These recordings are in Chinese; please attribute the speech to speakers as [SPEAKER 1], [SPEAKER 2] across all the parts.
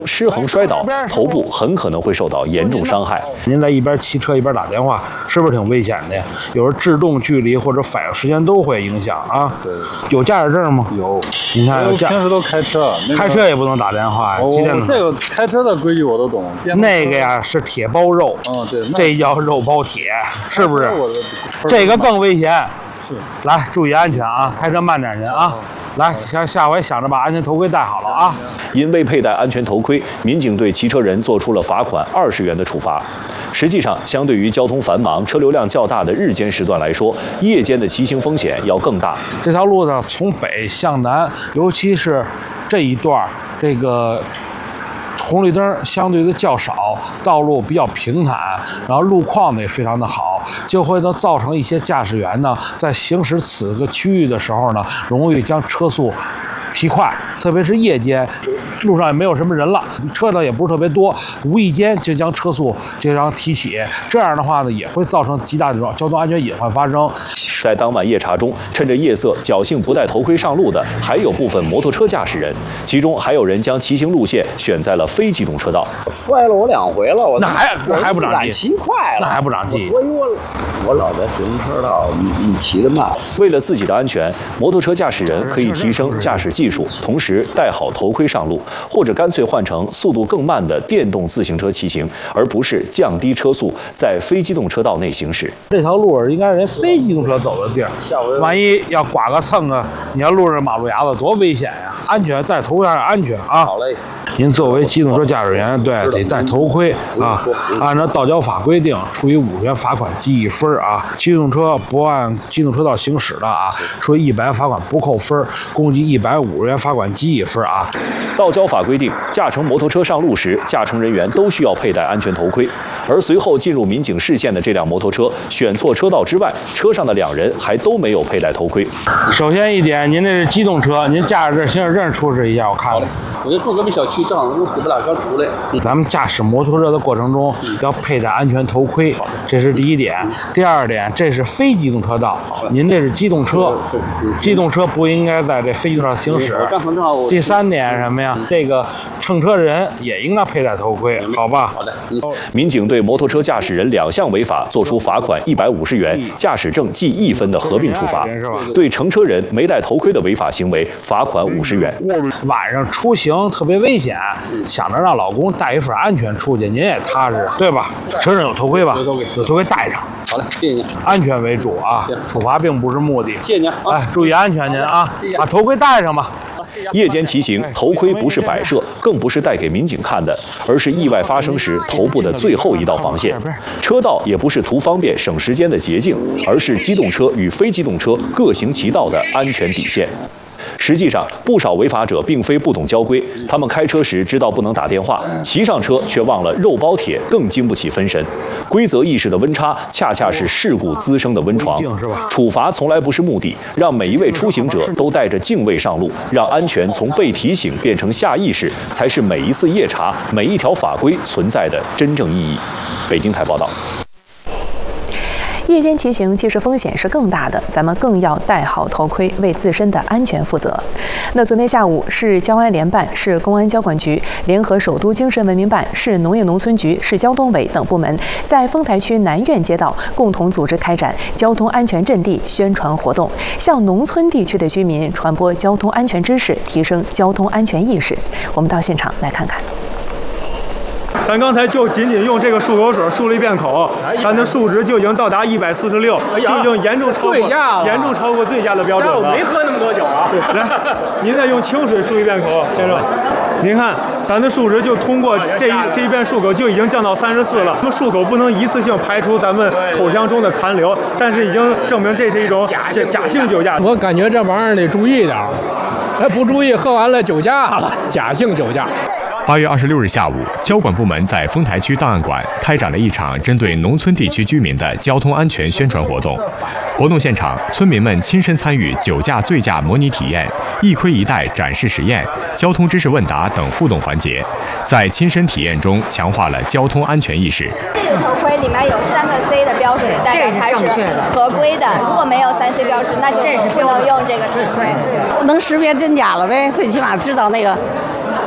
[SPEAKER 1] 失衡摔倒，头部很可能会受到严重伤害。
[SPEAKER 2] 您在一边骑车一边打电话，是不是挺危险的呀？有时候制动距离或者反应时间都会影响啊。
[SPEAKER 3] 对，
[SPEAKER 2] 有驾驶证吗？
[SPEAKER 3] 有。
[SPEAKER 2] 你看，
[SPEAKER 3] 我平时都开车，
[SPEAKER 2] 开车也不能打电话呀。
[SPEAKER 3] 这个开车的规矩我都懂。
[SPEAKER 2] 那个呀是铁包肉，
[SPEAKER 3] 对，
[SPEAKER 2] 这叫肉包铁，是不是？这个更危险。
[SPEAKER 3] 是。
[SPEAKER 2] 来，注意安全啊！开车慢点您啊。来，下回想着把安全头盔戴好了啊！
[SPEAKER 1] 因未佩戴安全头盔，民警对骑车人做出了罚款20元的处罚。实际上，相对于交通繁忙、车流量较大的日间时段来说，夜间的骑行风险要更大。
[SPEAKER 2] 这条路呢，从北向南，尤其是这一段，这个红绿灯相对的较少，道路比较平坦，然后路况呢也非常的好，就会呢造成一些驾驶员呢在行驶此个区域的时候呢，容易将车速提快，特别是夜间，路上也没有什么人了，车呢也不是特别多，无意间就将车速提起，这样的话呢也会造成极大的交通安全隐患发生。
[SPEAKER 1] 在当晚夜查中，趁着夜色侥幸不戴头盔上路的，还有部分摩托车驾驶人，其中还有人将骑行路线选在了非机动车道。
[SPEAKER 4] 摔了我2回了，
[SPEAKER 2] 那还不长记，
[SPEAKER 4] 骑快了，
[SPEAKER 2] 那还不长记。
[SPEAKER 4] 所以我老在自行车道你骑得慢。
[SPEAKER 1] 为了自己的安全，摩托车驾驶人可以提升驾驶技术，同时戴好头盔上路，或者干脆换成速度更慢的电动自行车骑行，而不是降低车速在非机动车道内行驶。
[SPEAKER 2] 这条路应该是人非机动车走的地儿，万一要刮个蹭啊，你要路上马路牙子多危险呀！安全戴头盔要安全啊！
[SPEAKER 4] 好嘞。
[SPEAKER 2] 您作为机动车驾驶员，对，得戴头盔啊。按照道交法规定，处以5元罚款记1分啊。机动车不按机动车道行驶的啊，处以100罚款不扣分，共计150元罚款记1分啊。
[SPEAKER 1] 道交法规定，驾乘摩托车上路时，驾乘人员都需要佩戴安全头盔。而随后进入民警视线的这辆摩托车选错车道之外，车上的2人还都没有佩戴头盔。
[SPEAKER 2] 首先一点，您这是机动车，您驾驶证、行驶证出示一下，我看看。
[SPEAKER 4] 我就住隔壁小区，正好我洗不了刚出来。
[SPEAKER 2] 咱们驾驶摩托车的过程中要佩戴安全头盔，这是第一点。第二点，这是非机动车道，您这是机动车，机动车不应该在这非机动车道行驶。第三点是什么呀？这个乘车人也应该佩戴头盔，好吧？
[SPEAKER 4] 好的。
[SPEAKER 1] 民警对摩托车驾驶人2项违法作出罚款150元、驾驶证记1分的合并处罚。对乘车人没戴头盔的违法行为，罚款50元。
[SPEAKER 2] 晚上出行特别危险，想着让老公带一份安全出去，您也踏实，对吧？车上有头盔吧？有头盔戴上。
[SPEAKER 4] 好嘞，谢谢您。
[SPEAKER 2] 安全为主啊，处罚并不是目的。
[SPEAKER 4] 谢谢您。
[SPEAKER 2] 哎，注意安全您啊，把头盔戴上吧。
[SPEAKER 1] 夜间骑行，头盔不是摆设，更不是带给民警看的，而是意外发生时头部的最后一道防线。车道也不是图方便省时间的捷径，而是机动车与非机动车各行其道的安全底线。实际上，不少违法者并非不懂交规，他们开车时知道不能打电话，骑上车却忘了肉包铁，更经不起分神。规则意识的温差，恰恰是事故滋生的温床。处罚从来不是目的，让每一位出行者都带着敬畏上路，让安全从被提醒变成下意识，才是每一次夜查、每一条法规存在的真正意义。北京台报道。
[SPEAKER 5] 夜间骑行其实风险是更大的，咱们更要戴好头盔，为自身的安全负责。那昨天下午，市交安联办、市公安交管局联合首都精神文明办、市农业农村局、市交通委等部门，在丰台区南苑街道共同组织开展交通安全阵地宣传活动，向农村地区的居民传播交通安全知识，提升交通安全意识。我们到现场来看看。
[SPEAKER 6] 咱刚才就仅仅用这个漱口水漱了1遍口，咱的数值就已经到达146，就已经严重超过最佳的标准了。
[SPEAKER 7] 我没喝那么多酒啊！
[SPEAKER 6] 来，您再用清水漱1遍口，先生。您看，咱的数值就通过这一遍漱口就已经降到34了。咱们漱口不能一次性排除咱们口腔中的残留，但是已经证明这是一种假性酒驾。
[SPEAKER 7] 我感觉这玩意儿得注意点，不注意喝完了酒驾了，假性酒驾。
[SPEAKER 8] 8月26日下午，交管部门在丰台区档案馆开展了一场针对农村地区居民的交通安全宣传活动。活动现场，村民们亲身参与酒驾醉驾模拟体验、一盔一带展示实验、交通知识问答等互动环节，在亲身体验中强化了交通安全意识。
[SPEAKER 9] 这个头盔里面有3个 C 的标识，代表它是合规的。如果没有3C 标识，那就不能用这个头盔。
[SPEAKER 10] 能识别真假了呗，最起码知道那个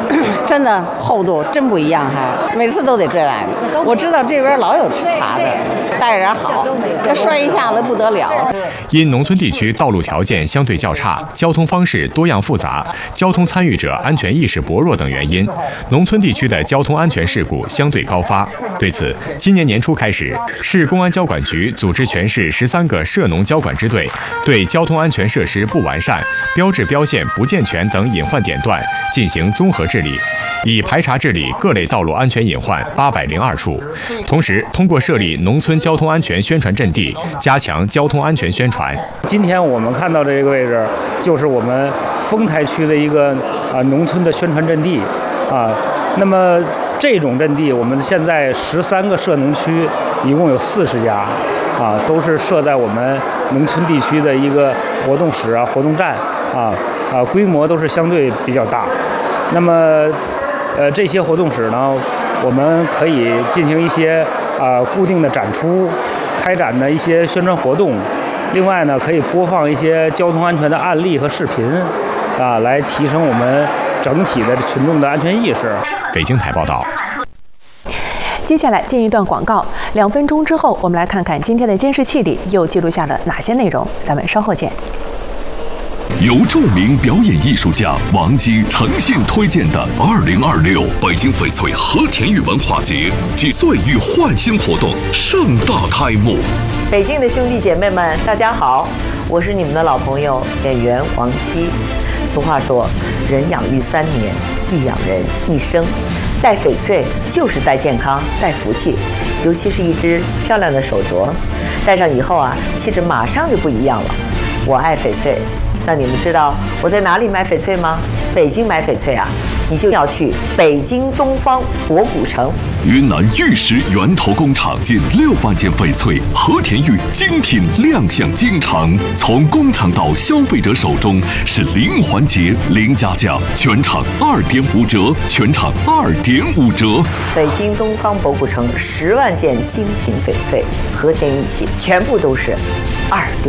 [SPEAKER 10] 真的厚度真不一样哈，每次都得这样。我知道这边老有查的，带着好，这摔一下子不得了。
[SPEAKER 8] 因农村地区道路条件相对较差，交通方式多样复杂，交通参与者安全意识薄弱等原因，农村地区的交通安全事故相对高发。对此，今年年初开始，市公安交管局组织全市13个涉农交管支队，对交通安全设施不完善、标志标线不健全等隐患点段进行综合治理，以排查治理各类道路安全隐患802处。同时，通过设立农村交通安全宣传阵地，加强交通安全宣传。
[SPEAKER 11] 今天我们看到这个位置，就是我们丰台区的一个农村的宣传阵地啊。那么这种阵地，我们现在13个涉农区，一共有40家啊，都是设在我们农村地区的一个活动室啊、活动站规模都是相对比较大。那么这些活动室呢，我们可以进行一些固定的展出，开展的一些宣传活动。另外呢，可以播放一些交通安全的案例和视频来提升我们整体的群众的安全意识。
[SPEAKER 8] 北京台报道。
[SPEAKER 5] 接下来进一段广告，2分钟之后，我们来看看今天的监视器里又记录下了哪些内容。咱们稍后见。
[SPEAKER 12] 由著名表演艺术家王姬诚信推荐的2026北京翡翠和田玉文化节暨岁月焕新活动盛大开幕。
[SPEAKER 13] 北京的兄弟姐妹们，大家好，我是你们的老朋友演员王姬。俗话说，人养育3年，育养人一生。戴翡翠就是戴健康、戴福气，尤其是一只漂亮的手镯，戴上以后啊，气质马上就不一样了。我爱翡翠。那你们知道我在哪里买翡翠吗？北京买翡翠啊，你就要去北京东方博古城。
[SPEAKER 12] 云南玉石源头工厂近6万件翡翠和田玉精品亮相京城，从工厂到消费者手中是零环节、零加价，全场2.5折，全场2.5折。
[SPEAKER 13] 北京东方博古城10万件精品翡翠和田玉器，全部都是2.5折。